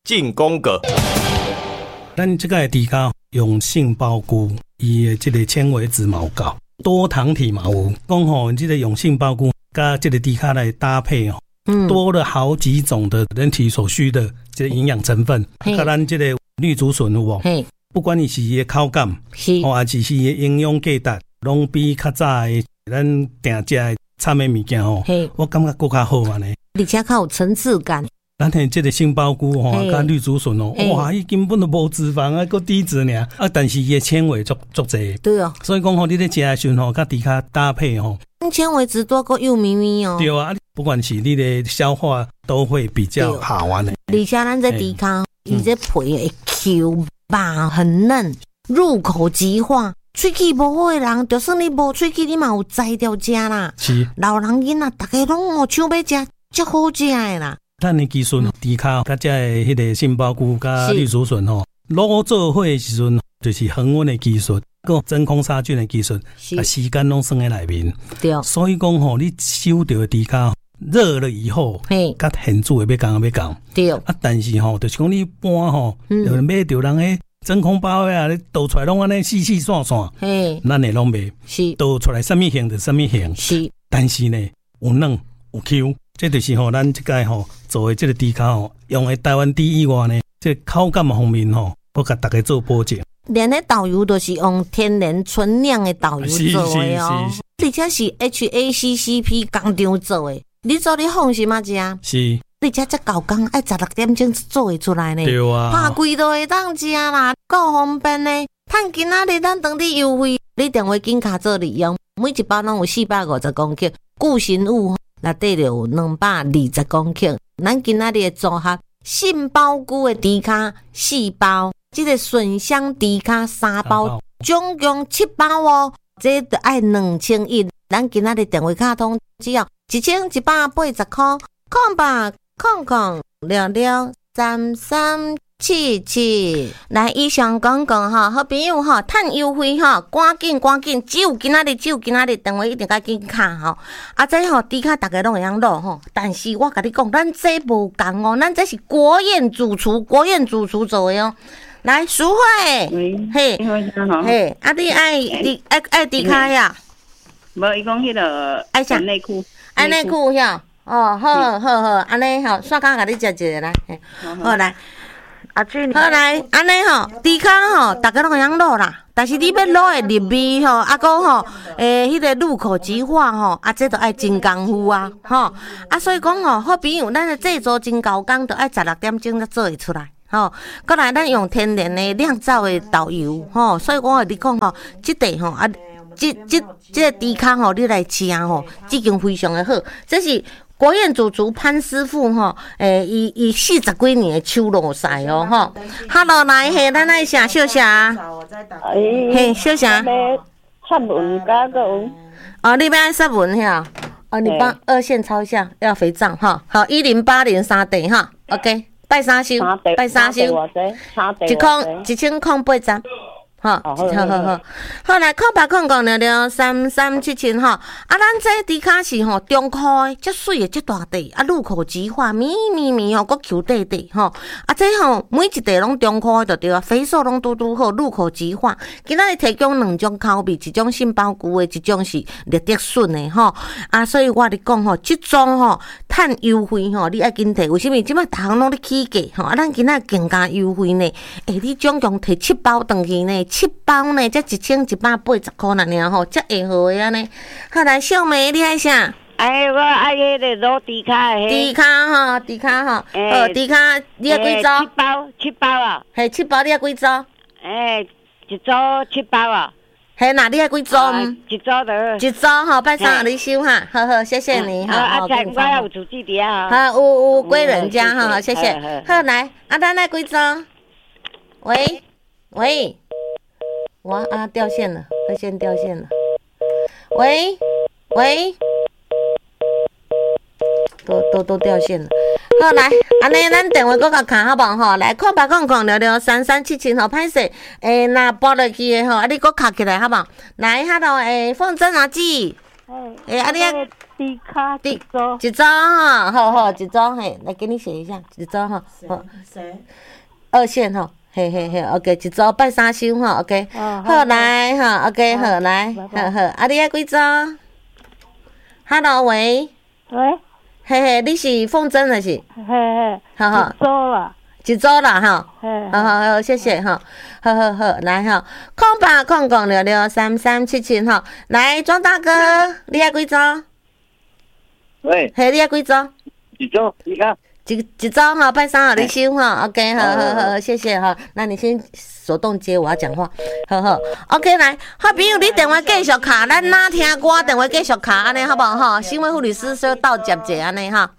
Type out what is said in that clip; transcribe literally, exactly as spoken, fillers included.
进攻阁。 咱这个猪脚用杏鲍菇，伊的这个纤维质毛高，多糖体嘛有。讲吼，这个用杏鲍菇加这个猪脚来搭配哦，嗯，多了好几种的人体所需的这个营养成分。甲咱这个绿竹笋有无？嘿，不管你是伊的口感，是，或者是伊的营养价值，拢比较早的咱定食的参的物件吼，我感觉更较好安尼， 而且较有层次感。 咱迄这个杏鲍菇吼，加绿竹笋哦，哇，伊根本都无脂肪啊，够低脂尔啊，但是伊的纤维足足济。 对哦， 所以讲吼，你咧食的时候吼，甲猪脚搭配吼， 纤维质多够又咪咪哦。 对啊，不管是你的消化都会比较好玩的。 而且咱这猪脚，伊这皮会 Q 吧，很嫩，入口即化。喙齿无好的人，就算你无喙齿，你嘛有摘掉食啦。是，老人囡仔，大家拢哦想要食，足好食的啦。 咱的技术，猪脚甲这迄个杏鲍菇甲绿竹笋吼，卤做伙的时阵就是恒温的技术，个真空杀菌的技术，啊时间拢算在内面。对，所以讲吼，你收到的猪脚热了以后，嘿，甲现煮的要讲要讲。对，啊，但是吼，就是讲你一般吼，就买着人迄真空包的啊，你倒出来拢安尼细细散散，嘿，咱的拢袂，是倒出来什么形就什么形，是，但是呢，有嫩有 Q。这就是吼，咱这个吼做的这个猪脚吼，用的台湾猪以外呢，这个口感方面吼，我甲大家做保证。 连那豆油都是用天然纯酿的豆油做的哦，而且是 H A C C P 工厂做的。你做你放心嘛食？是。而且这高工爱十六点钟做会出来呢。对啊。拍几都会当食啦，够方便呢。趁今仔日咱当地优惠，你电话紧卡做利用，每一包拢有四百五十公克，固形物。内底就有两百二十公克，咱今仔日的组合杏鲍菇的猪脚四包，这个笋香猪脚三包，总共七包哦。这就爱两千一，咱今仔日电话卡通只要一千一百八十块，空吧空空六六三三。七七，来以上讲讲哈，好朋友哈，趁优惠哈，赶紧赶紧，只有今仔日，只有今仔日，电话一定要紧卡吼。啊，这吼猪脚大家拢会晓卤吼，但是我甲你讲，咱这无共哦，咱这是国宴主厨，国宴主厨做的哦。来，淑慧，嘿，嘿，啊，你爱你爱爱猪脚呀？ 无，伊讲迄个爱啥内裤， 爱内裤呀？哦，好好好，安尼吼，煞刚甲你食一个来，好来。好来，安尼吼，猪脚吼，大家拢会晓卤啦。但是你要卤的入味吼，啊个吼，诶，迄个入口即化吼，啊，这都爱真功夫啊，吼，啊，所以讲吼，好朋友，咱的制作真高工，都爱十六点钟才做会出来，吼。过来，咱用天然的酿造的豆油，吼，所以我跟你讲吼，这地吼啊，这这这个猪脚吼，你来吃吼，已经非常的好，这是。国宴主厨潘师傅吼，诶，伊伊四十几年的手路史哦吼。Hello， 来嘿，咱来写小啥？嘿，小啥？ 插文加个。 哦，你要爱插文吓？哦，你帮二线抄一下，要肥皂哈。好，一零八零三地哈 ，OK， 拜三收，拜三收，一空一千空八十。好，好好好，好来，空白空讲了了三三七七哈，啊，咱这猪脚是吼中块的，遮水的，遮大地，啊，入口即化，咪咪咪吼，佮 Q 地地吼，啊，这吼每一地拢中块就对啊，肥瘦拢拄拄好，入口即化。今仔日提供两种口味，一种杏鲍菇的，一种是绿竹笋的吼，啊，所以我咧讲吼，即种吼趁优惠吼，你爱紧摕，为什么？即摆逐项拢咧起价吼，啊，咱今仔更加优惠呢，诶，你总共摕七包回去呢。七包呢，才一千一百八十块呢，尔吼，才会好的安尼。好来，小妹，你爱啥？ 哎，我爱迄个卤猪脚的。 猪脚吼，猪脚吼，好，猪脚你爱几组？ 七包，七包啊。 嘿，七包你爱几组？ 哎，一组七包啊。 嘿，那你爱几组？ 一组就。 一组吼，拜三你收哈，好好，谢谢你哈。 啊，再我要有主记伫啊。 好，有有归人家哈，谢谢。好来，啊，咱爱几组？喂喂。哇啊！掉线了，热线掉线了。喂喂，都都都掉线了。好来，安尼咱电话搁甲卡好无吼？来，空白空空了了三三七七吼，歹势。诶，若拨落去的吼，啊，你搁卡起来好无？来，哈喽，诶，凤珍阿姊， 哎，啊你啊， 低卡一周，一周哈，好好，一周嘿，来给你写一下，一周哈，好，二线哈，嘿嘿嘿 ，OK， 一周拜三星哈 ，OK， 好来哈 ，OK， 好来，好好，啊你啊几周 ？Hello， 喂， 喂， 嘿嘿，你是凤珍还是？ 嘿嘿， 好好， 一周了。 一周啦哈，好好好，谢谢哈，好好好，来哈，空八空空六六三三七七哈，来庄大哥，你要几周？ 喂， 嘿，你要几周？ 一周，你看， 一一周哈，拜三好你休哈 ，OK， 好好好，谢谢哈，那你先手动接，我要讲话，好好 ，OK， 来，好朋友，你电话继续卡，咱哪听歌电话继续卡安尼好不好哈？新闻护理师说到接者安尼哈。